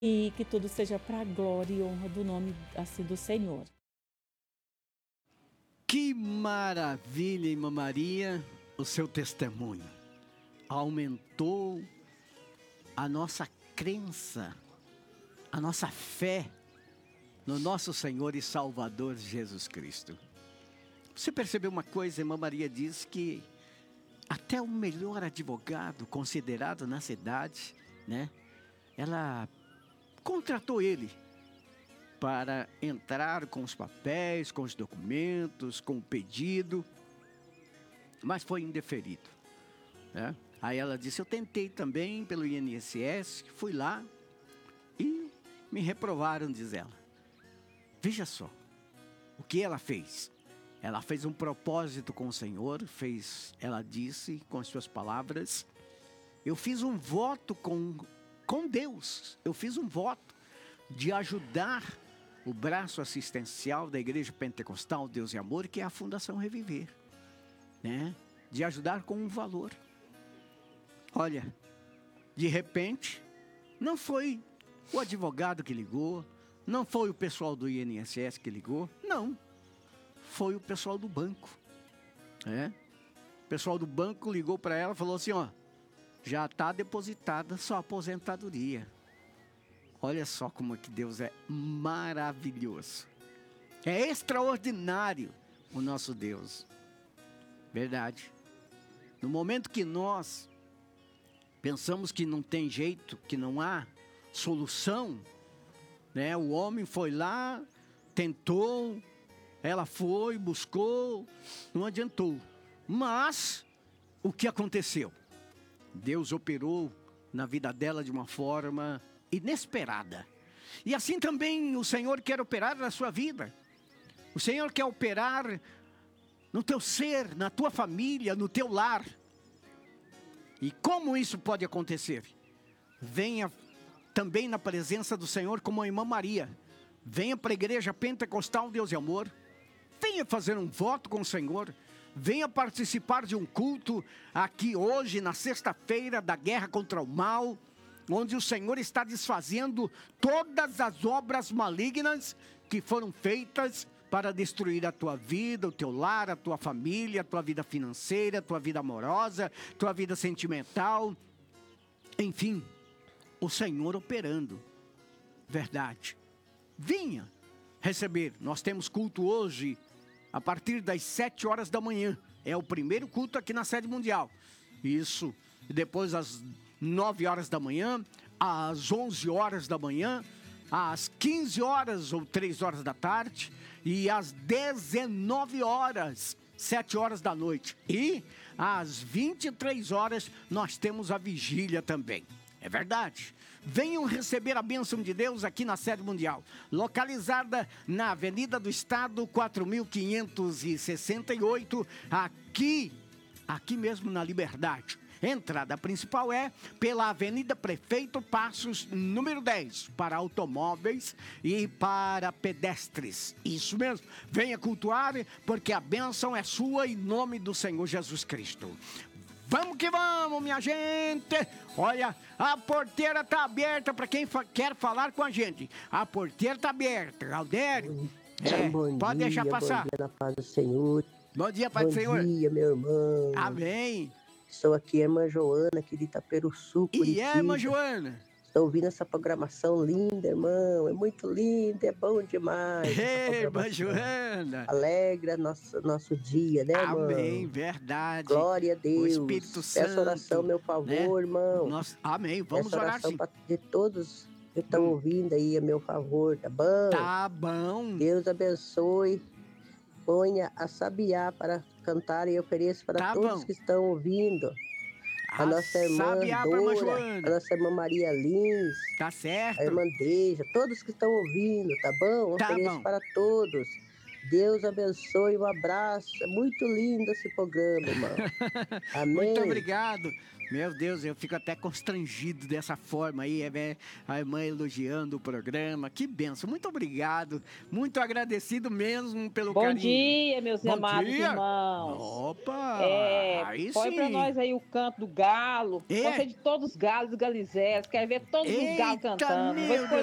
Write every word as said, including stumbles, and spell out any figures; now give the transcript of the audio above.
e que tudo seja para a glória e honra do nome assim do Senhor. Que maravilha, irmã Maria, o seu testemunho. Aumentou a nossa crença, a nossa fé no nosso Senhor e Salvador Jesus Cristo. Você percebeu uma coisa? Irmã Maria diz que até o melhor advogado considerado na cidade, né? Ela contratou ele para entrar com os papéis, com os documentos, com o pedido, mas foi indeferido, né? Aí ela disse, eu tentei também pelo I N S S, fui lá e me reprovaram, diz ela. Veja só, o que ela fez? Ela fez um propósito com o Senhor, fez, ela disse com as suas palavras, eu fiz um voto com, com Deus, eu fiz um voto de ajudar o braço assistencial da Igreja Pentecostal Deus e Amor, que é a Fundação Reviver, né? De ajudar com um valor. Olha, de repente, não foi o advogado que ligou, não foi o pessoal do I N S S que ligou, não. Foi o pessoal do banco, né? O pessoal do banco ligou para ela e falou assim, ó, já está depositada sua aposentadoria. Olha só como é que Deus é maravilhoso. É extraordinário o nosso Deus. Verdade. No momento que nós pensamos que não tem jeito, que não há solução, né? O homem foi lá, tentou, ela foi, buscou, não adiantou. Mas, o que aconteceu? Deus operou na vida dela de uma forma inesperada. E assim também o Senhor quer operar na sua vida. O Senhor quer operar no teu ser, na tua família, no teu lar. E como isso pode acontecer? Venha também na presença do Senhor como a irmã Maria. Venha para a Igreja Pentecostal Deus e Amor. Venha fazer um voto com o Senhor. Venha participar de um culto aqui hoje, na sexta-feira da guerra contra o mal, onde o Senhor está desfazendo todas as obras malignas que foram feitas para destruir a tua vida, o teu lar, a tua família, a tua vida financeira, a tua vida amorosa, a tua vida sentimental. Enfim, o Senhor operando. Verdade. Vinha receber. Nós temos culto hoje a partir das sete horas da manhã. É o primeiro culto aqui na sede mundial. Isso. E depois às nove horas da manhã, às onze horas da manhã, às quinze horas ou três horas da tarde e às dezenove horas, sete horas da noite. E às vinte e três horas nós temos a vigília também. É verdade. Venham receber a bênção de Deus aqui na sede mundial, localizada na Avenida do Estado, quatro mil quinhentos e sessenta e oito, aqui, aqui mesmo na Liberdade. Entrada principal é pela Avenida Prefeito Passos, número dez, para automóveis e para pedestres. Isso mesmo, venha cultuar, porque a bênção é sua em nome do Senhor Jesus Cristo. Vamos que vamos, minha gente! Olha, a porteira está aberta para quem fa- quer falar com a gente. A porteira está aberta. Aldério, é, Bom pode dia, deixar passar. Bom dia, na paz do Senhor. Bom dia, Pai Bom do Senhor. dia, meu irmão. Amém. Estou aqui, irmã Joana, aqui de Itaperuçu, E Curitiba. é, irmã Joana? Estou ouvindo essa programação linda, irmão. É muito linda, é bom demais. Ei, irmã Joana. Alegra nosso, nosso dia, né, irmão? Amém, verdade. Glória a Deus. O Espírito Santo. Peço oração, meu favor, né? irmão. Nós, amém, vamos Peço orar oração sim. pra- de todos que estão Hum. ouvindo aí a meu favor, tá bom? Tá bom. Deus abençoe. Ponha a sabiá para cantar e ofereça para Tá todos bom. que estão ouvindo. A, A nossa irmã sabiá pra irmã Dora, Joana. a nossa irmã Maria Lins, Tá a certo. irmã Deja, todos que estão ouvindo, tá bom? Tá Ofereço bom. para todos. Deus abençoe, um abraço. É muito lindo esse programa, irmão. Amém. Muito obrigado. Meu Deus, eu fico até constrangido dessa forma aí, é, a irmã elogiando o programa. Que benção, muito obrigado, muito agradecido mesmo pelo Bom carinho. dia, meus Bom amados dia. irmãos. Opa, É, aí põe sim. pra nós aí o canto do galo. É. Pode ser de todos os galos galizés. Quero ver todos os galos Eita, cantando. Não vou meu escolher